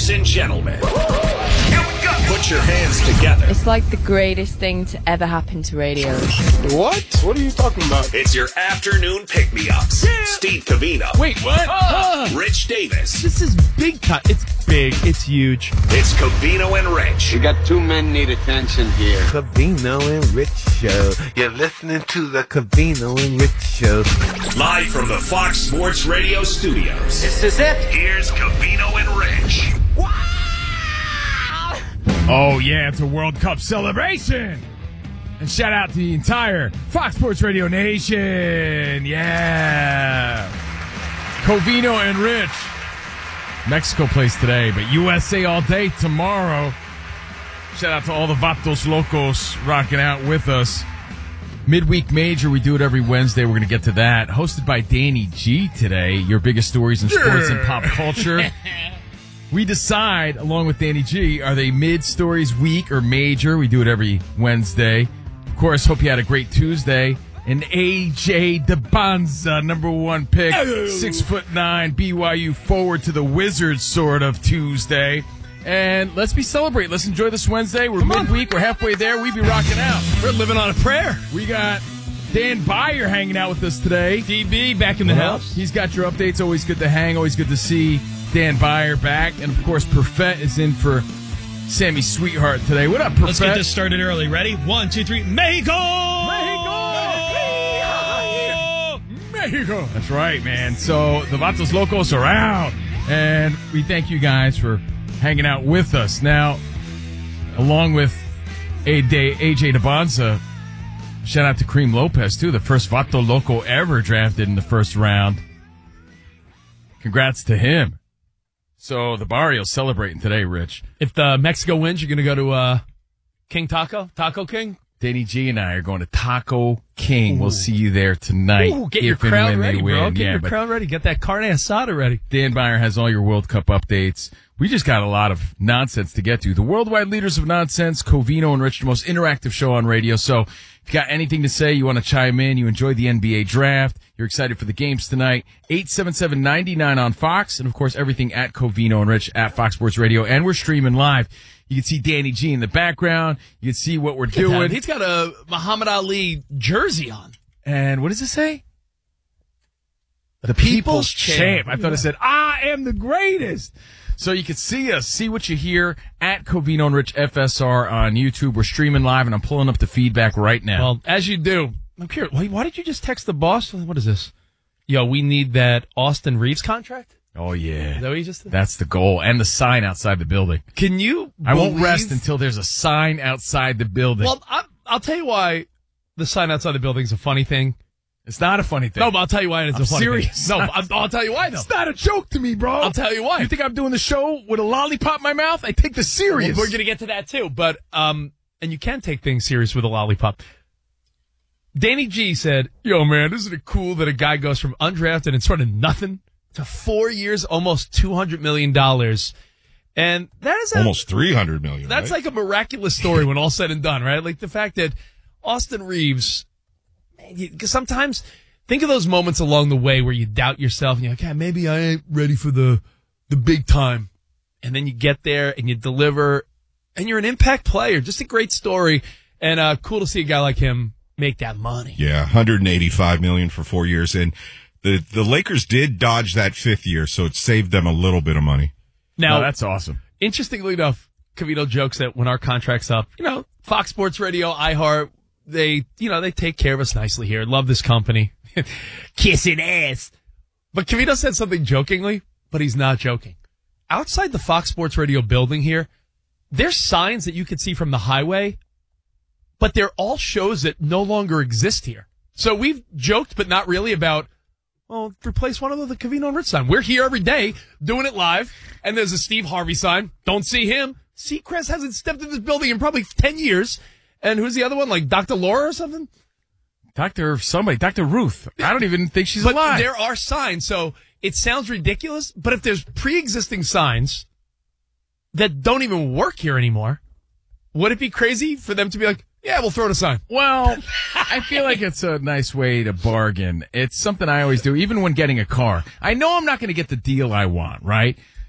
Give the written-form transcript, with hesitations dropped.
Ladies and gentlemen, put your hands together. It's like the greatest thing to ever happen to radio. What? What are you talking about? It's your afternoon pick-me-ups. Yeah. Steve Covino. Wait, what? Rich Davis. This is big time. It's big. It's huge. It's Covino and Rich. We got two men need attention here. Covino and Rich Show. You're listening to the Covino and Rich Show. Live from the Fox Sports Radio studios. This is it. Here's Covino and Rich. Oh, yeah, it's a World Cup celebration. And shout out to the entire Fox Sports Radio Nation. Yeah. Covino and Rich. Mexico plays today, but USA all day tomorrow. Shout out to all the Vatos Locos rocking out with us. Midweek Major, we do it every Wednesday. We're going to get to that. Hosted by Danny G today. Your biggest stories in sports and pop culture. We decide, along with Danny G, are they mid-stories, week, or major? We do it every Wednesday. Of course, hope you had a great Tuesday. And AJ DeBonza, number one pick, 6'9", BYU forward to the Wizards sort of Tuesday. And let's be celebrating. Let's enjoy this Wednesday. We're midweek. We're halfway there. We be rocking out. We're living on a prayer. We got Dan Beyer hanging out with us today. DB back in the house. He's got your updates. Always good to hang. Always good to see Dan Beyer back. And, of course, Perfett is in for Sammy Sweetheart today. What up, Perfett? Let's get this started early. Ready? 1, 2, 3. Mexico! Mexico! That's right, man. So the Vatos Locos are out. And we thank you guys for hanging out with us. Now, along with AJ DeBonza, shout out to Kareem Lopez, too. The first Vato Loco ever drafted in the first round. Congrats to him. So the Barrios celebrating today, Rich. If the Mexico wins, you're going to go to King Taco King? Danny G and I are going to Taco King. We'll see you there tonight. Ooh, get your crowd ready, bro. Get your crowd ready. Get that carne asada ready. Dan Beyer has all your World Cup updates. We just got a lot of nonsense to get to. The worldwide leaders of nonsense, Covino and Rich, the most interactive show on radio. So if you got anything to say, you want to chime in, you enjoy the NBA draft, you're excited for the games tonight, 877-99 on Fox, and of course everything at Covino and Rich at Fox Sports Radio. And we're streaming live. You can see Danny G in the background. You can see what we're doing. He's got a Muhammad Ali jersey on. And what does it say? The People's Champ. I thought it said, I am the greatest. So you can see us, see what you hear at Covino and Rich FSR on YouTube. We're streaming live, and I'm pulling up the feedback right now. Well, as you do. I'm curious. Why did you just text the boss? What is this? Yo, we need that Austin Reeves contract? Oh, yeah. Is that what you just did? That's the goal. And the sign outside the building. Can you I won't rest until there's a sign outside the building. Well, I'll tell you why the sign outside the building is a funny thing. It's not a funny thing. No, but I'll tell you why it's a funny serious. thing. No, I'll tell you why, though. It's not a joke to me, bro. I'll tell you why. You think I'm doing the show with a lollipop in my mouth? I take this serious. Well, we're going to get to that, too. But, and you can take things serious with a lollipop. Danny G said, yo, man, isn't it cool that a guy goes from undrafted and sort of nothing to 4 years, almost $200 million. And that is almost $300 million. That's right? like a miraculous story when all said and done, right? Like the fact that Austin Reeves, because sometimes think of those moments along the way where you doubt yourself and you're like, yeah, maybe I ain't ready for the big time. And then you get there and you deliver and you're an impact player. Just a great story. And cool to see a guy like him make that money. Yeah, $185 million for 4 years. And the Lakers did dodge that fifth year, so it saved them a little bit of money. Now, that's awesome. Interestingly enough, Covino jokes that when our contract's up, Fox Sports Radio, iHeart, they take care of us nicely here. Love this company. Kissing ass. But Covino said something jokingly, but he's not joking. Outside the Fox Sports Radio building here, there's signs that you could see from the highway, but they're all shows that no longer exist here. So we've joked, but not really, about, well, replace one of the Covino and Rich sign. We're here every day doing it live, and there's a Steve Harvey sign. Don't see him. Seacrest hasn't stepped in this building in probably 10 years. And who's the other one? Like Dr. Laura or something? Dr. Ruth. I don't even think she's alive. But there are signs, so it sounds ridiculous, but if there's pre-existing signs that don't even work here anymore, would it be crazy for them to be like, yeah, we'll throw in a sign? Well, I feel like it's a nice way to bargain. It's something I always do, even when getting a car. I know I'm not going to get the deal I want, right?